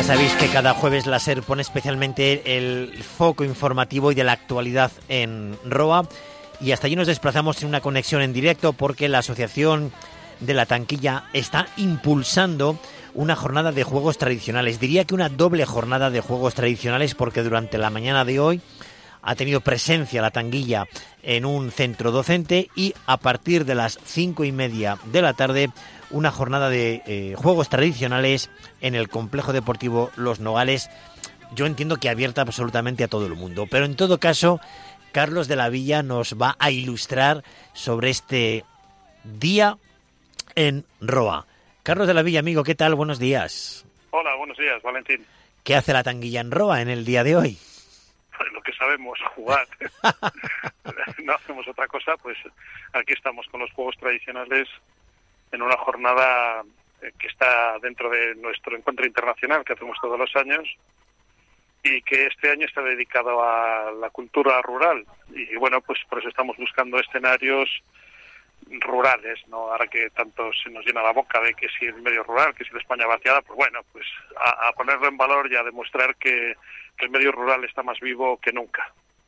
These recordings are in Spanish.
Ya sabéis que cada jueves la SER pone especialmente el foco informativo y de la actualidad en Roa, y hasta allí nos desplazamos en una conexión en directo porque la Asociación de la Tanquilla está impulsando una jornada de juegos tradicionales. Diría que una doble jornada de juegos tradicionales, porque durante la mañana de hoy ha tenido presencia la Tanguilla en un centro docente y a partir de las 5:30 de la tarde una jornada de juegos tradicionales en el complejo deportivo Los Nogales. Yo entiendo que abierta absolutamente a todo el mundo, pero en todo caso Carlos de la Villa nos va a ilustrar sobre este día en Roa. Carlos de la Villa, amigo, ¿qué tal? Buenos días. Hola, buenos días, Valentín. ¿Qué hace la Tanguilla en Roa en el día de hoy? Pues lo que sabemos, jugar. No hacemos otra cosa, pues aquí estamos con los juegos tradicionales en una jornada que está dentro de nuestro encuentro internacional que hacemos todos los años y que este año está dedicado a la cultura rural. Y bueno, pues por eso estamos buscando escenarios rurales, ¿no? Ahora que tanto se nos llena la boca de que si el medio rural, que si la España vaciada, pues bueno, pues a ponerlo en valor y a demostrar que el medio rural está más vivo que nunca.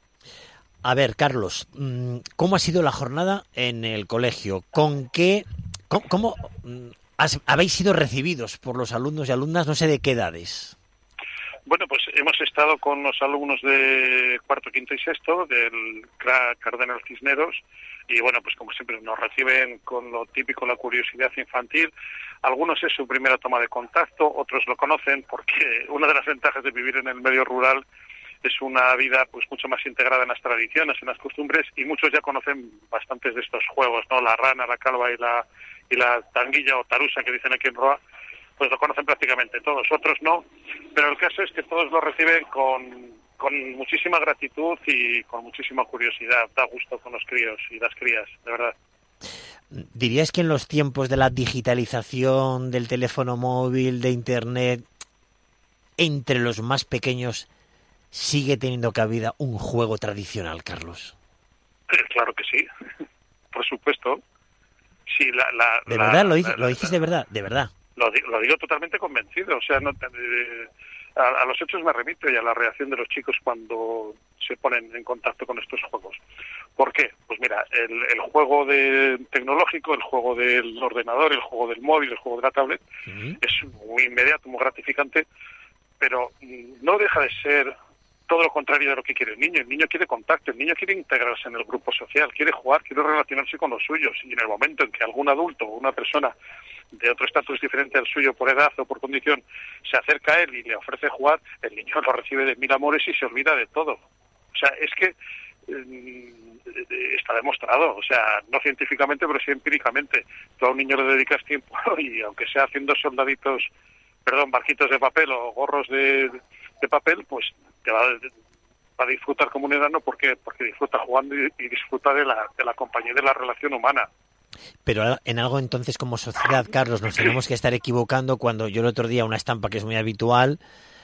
A ver, Carlos, ¿cómo ha sido la jornada en el colegio? ¿Con qué, cómo habéis sido recibidos por los alumnos y alumnas, no sé de qué edades? Bueno, pues hemos estado con los alumnos de cuarto, quinto y sexto del CRA Cardenal Cisneros y bueno, pues como siempre nos reciben con lo típico, la curiosidad infantil. Algunos es su primera toma de contacto, otros lo conocen porque una de las ventajas de vivir en el medio rural es una vida pues mucho más integrada en las tradiciones, en las costumbres, y muchos ya conocen bastantes de estos juegos, ¿no? La rana, la calva y la tanguilla o tarusa que dicen aquí en Roa, pues lo conocen prácticamente todos, otros no, pero el caso es que todos lo reciben con muchísima gratitud y con muchísima curiosidad. Da gusto con los críos y las crías, de verdad. ¿Dirías que en los tiempos de la digitalización, del teléfono móvil, de Internet, entre los más pequeños sigue teniendo cabida un juego tradicional, Carlos? Claro que sí, por supuesto. Sí, ¿De verdad? ¿Lo dices de verdad? ¿De verdad? Lo digo totalmente convencido, o sea, a los hechos me remito y a la reacción de los chicos cuando se ponen en contacto con estos juegos. ¿Por qué? Pues mira, el juego tecnológico, el juego del ordenador, el juego del móvil, el juego de la tablet, es muy inmediato, muy gratificante, pero no deja de ser todo lo contrario de lo que quiere el niño. El niño quiere contacto, el niño quiere integrarse en el grupo social, quiere jugar, quiere relacionarse con los suyos, y en el momento en que algún adulto o una persona de otro estatus diferente al suyo por edad o por condición se acerca a él y le ofrece jugar, el niño lo recibe de mil amores y se olvida de todo. O sea, es que está demostrado, o sea, no científicamente, pero sí empíricamente. Tú a un niño le dedicas tiempo y aunque sea haciendo barquitos de papel o gorros de papel, pues te va a disfrutar como un enano. ¿Por qué? Porque disfruta jugando y disfruta de la compañía y de la relación humana. Pero en algo entonces como sociedad, Carlos, nos tenemos que estar equivocando cuando yo el otro día una estampa que es muy habitual,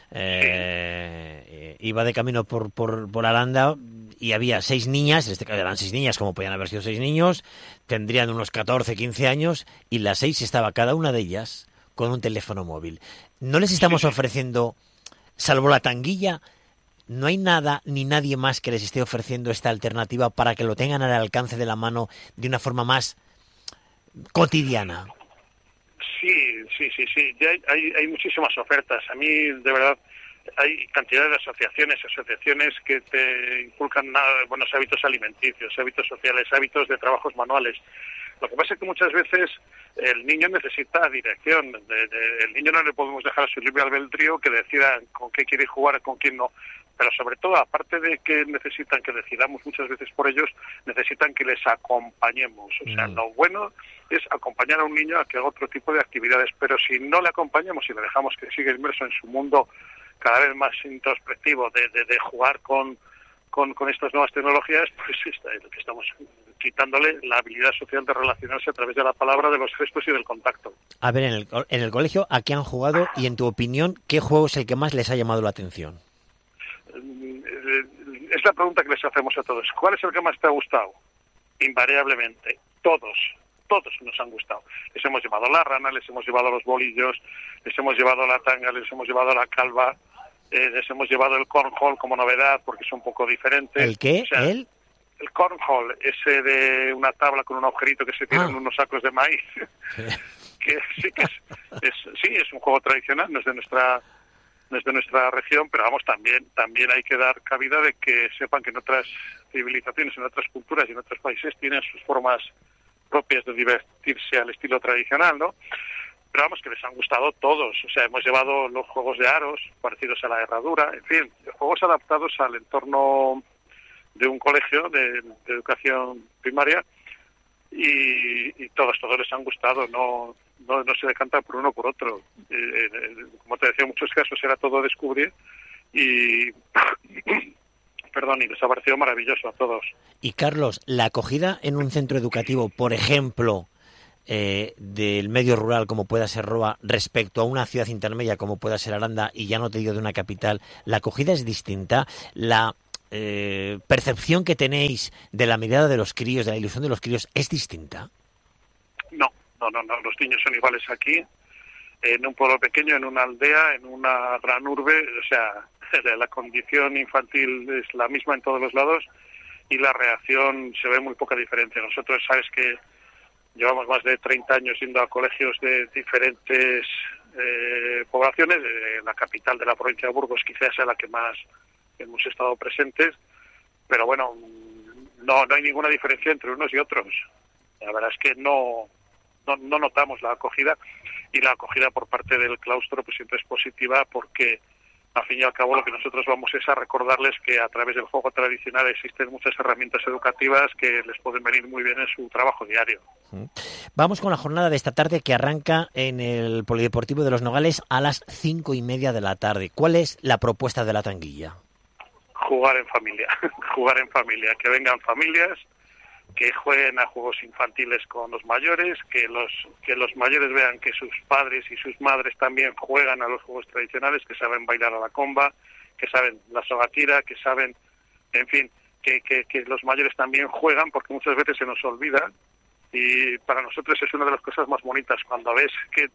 iba de camino por Aranda y había 6 niñas, en este caso eran 6 niñas como podían haber sido 6 niños, tendrían unos 14, 15 años y las 6 estaba cada una de ellas con un teléfono móvil. ¿No les estamos ofreciendo, salvo la Tanguilla, no hay nada ni nadie más que les esté ofreciendo esta alternativa para que lo tengan al alcance de la mano de una forma más cotidiana? Sí. Ya hay muchísimas ofertas. A mí, de verdad, hay cantidad de asociaciones que te inculcan buenos hábitos alimenticios, hábitos sociales, hábitos de trabajos manuales. Lo que pasa es que muchas veces el niño necesita dirección. El niño no le podemos dejar a su libre albedrío que decida con qué quiere jugar, con quién no. Pero sobre todo, aparte de que necesitan que decidamos muchas veces por ellos, necesitan que les acompañemos. O sea, lo bueno es acompañar a un niño a que haga otro tipo de actividades. Pero si no le acompañamos y le dejamos que siga inmerso en su mundo cada vez más introspectivo de jugar con estas nuevas tecnologías, pues estamos quitándole la habilidad social de relacionarse a través de la palabra, de los gestos y del contacto. A ver, en el colegio, ¿a qué han jugado? Y en tu opinión, ¿qué juego es el que más les ha llamado la atención? Es la pregunta que les hacemos a todos. ¿Cuál es el que más te ha gustado? Invariablemente, todos. todos nos han gustado. Les hemos llevado la rana, les hemos llevado los bolillos, les hemos llevado la tanga, les hemos llevado la calva, les hemos llevado el cornhole como novedad porque es un poco diferente. ¿El qué? O sea, el cornhole, ese de una tabla con un agujerito que se tira en unos sacos de maíz. Que sí que es un juego tradicional, no es de nuestra región, pero vamos, también hay que dar cabida de que sepan que en otras civilizaciones, en otras culturas y en otros países tienen sus formas propias de divertirse al estilo tradicional, ¿no? Pero vamos, que les han gustado todos. O sea, hemos llevado los juegos de aros, parecidos a la herradura, en fin, juegos adaptados al entorno de un colegio de educación primaria y todos les han gustado, no se decantan por uno o por otro. Como te decía, en muchos casos era todo descubrir y les ha parecido maravilloso a todos. Y Carlos, la acogida en un centro educativo, por ejemplo, del medio rural como pueda ser Roa, respecto a una ciudad intermedia como pueda ser Aranda, y ya no te digo de una capital, ¿la acogida es distinta? ¿La percepción que tenéis de la mirada de los críos, de la ilusión de los críos, es distinta? No, los niños son iguales aquí, en un pueblo pequeño, en una aldea, en una gran urbe, o sea, la condición infantil es la misma en todos los lados y la reacción se ve muy poca diferencia. Nosotros, sabes que llevamos más de 30 años yendo a colegios de diferentes poblaciones, la capital de la provincia de Burgos quizás sea la que más hemos estado presentes, pero bueno, no hay ninguna diferencia entre unos y otros. La verdad es que no notamos la acogida, y la acogida por parte del claustro pues siempre es positiva, porque al fin y al cabo lo que nosotros vamos es a recordarles que a través del juego tradicional existen muchas herramientas educativas que les pueden venir muy bien en su trabajo diario. Vamos con la jornada de esta tarde, que arranca en el Polideportivo de Los Nogales a las 5:30 de la tarde. ¿Cuál es la propuesta de la Tanguilla? Jugar en familia, que vengan familias, que jueguen a juegos infantiles con los mayores, que los mayores vean que sus padres y sus madres también juegan a los juegos tradicionales, que saben bailar a la comba, que saben la sogatira, que saben, en fin, que los mayores también juegan, porque muchas veces se nos olvida, y para nosotros es una de las cosas más bonitas cuando ves que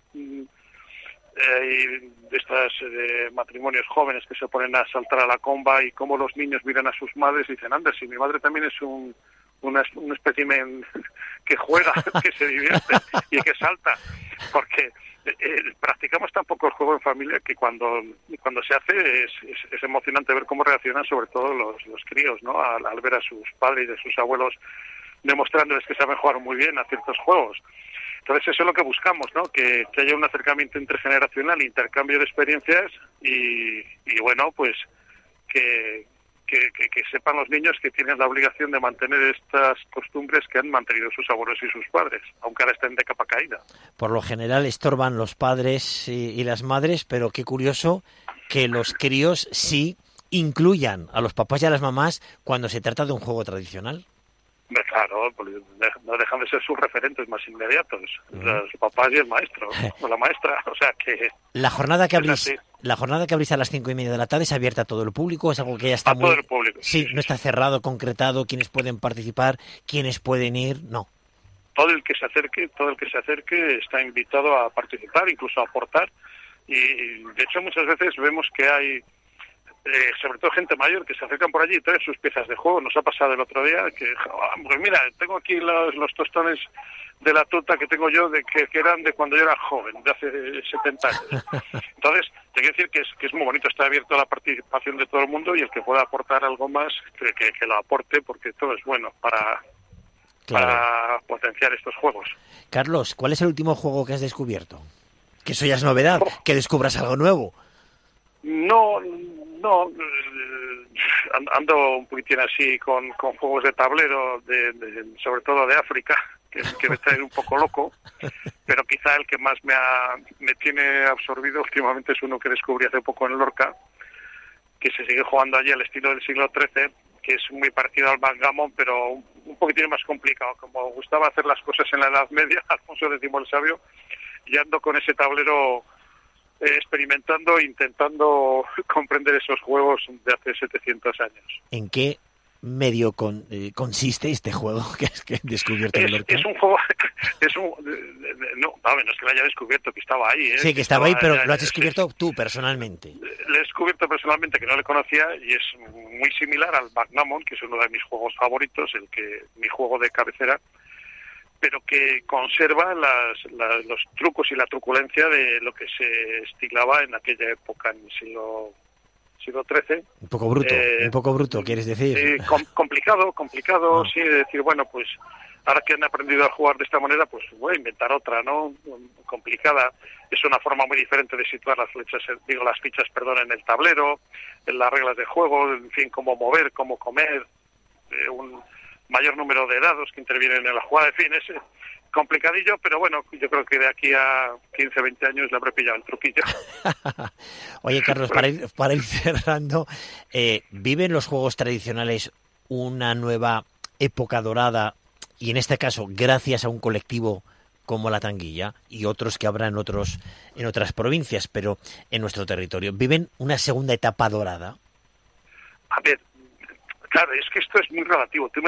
de estos matrimonios jóvenes que se ponen a saltar a la comba, y cómo los niños miran a sus madres y dicen, anda, si mi madre también es un espécimen que juega, que se divierte y que salta, porque practicamos tan poco el juego en familia que cuando se hace es emocionante ver cómo reaccionan, sobre todo los críos, ¿no? Al ver a sus padres y a sus abuelos demostrándoles que saben jugar muy bien a ciertos juegos. Entonces eso es lo que buscamos, ¿no? Que haya un acercamiento intergeneracional, intercambio de experiencias y bueno, pues que sepan los niños que tienen la obligación de mantener estas costumbres que han mantenido sus abuelos y sus padres, aunque ahora estén de capa caída. Por lo general estorban los padres y las madres, pero qué curioso que los críos sí incluyan a los papás y a las mamás cuando se trata de un juego tradicional. Claro, no dejan de ser sus referentes más inmediatos, los papás y el maestro, o la maestra, o sea que... La jornada que abrís a las 5:30 de la tarde es abierta a todo el público, es algo que ya está todo el público. Sí, no está cerrado, concretado, quiénes pueden participar, quiénes pueden ir, no. Todo el que se acerque está invitado a participar, incluso a aportar, y de hecho muchas veces vemos que hay sobre todo gente mayor que se acercan por allí y traen sus piezas de juego. Nos ha pasado el otro día que, pues mira, tengo aquí los tostones de la tuta que tengo yo, que eran de cuando yo era joven, de hace 70 años. Entonces, te quiero decir que es muy bonito, está abierto a la participación de todo el mundo, y el que pueda aportar algo más, que lo aporte, porque todo es bueno para potenciar estos juegos. Carlos, ¿cuál es el último juego que has descubierto? Que eso ya es novedad, que descubras algo nuevo. No, ando un poquitín así con juegos de tablero, sobre todo de África, que me traen un poco loco, pero quizá el que más me tiene absorbido últimamente es uno que descubrí hace poco en Lorca, que se sigue jugando allí al estilo del siglo XIII, que es muy parecido al backgammon, pero un poquitín más complicado. Como gustaba hacer las cosas en la Edad Media, Alfonso X el Sabio, y ando con ese tablero experimentando, intentando comprender esos juegos de hace 700 años. ¿En qué medio consiste este juego que has descubierto en Lorca? Es un juego, no es que lo haya descubierto, que estaba ahí. Sí, que estaba ahí, pero lo has descubierto tú personalmente. Lo he descubierto personalmente, que no le conocía, y es muy similar al Backgammon, que es uno de mis juegos favoritos, mi juego de cabecera, pero que conserva los trucos y la truculencia de lo que se estilaba en aquella época, en el siglo XIII. Un poco bruto, ¿quieres decir? Complicado, sí, de decir, bueno, pues ahora que han aprendido a jugar de esta manera, pues voy a inventar otra, ¿no? Complicada. Es una forma muy diferente de situar las fichas, en el tablero, en las reglas de juego, en fin, cómo mover, cómo comer, un mayor número de dados que intervienen en la jugada, en fin, es complicadillo, pero bueno, yo creo que de aquí a 15, 20 años le habré pillado el truquillo. Oye, Carlos, para ir cerrando, ¿viven los juegos tradicionales una nueva época dorada, y en este caso gracias a un colectivo como La Tanguilla y otros que habrá en otras provincias, pero en nuestro territorio, viven una segunda etapa dorada? A ver, claro, es que esto es muy relativo. Tú me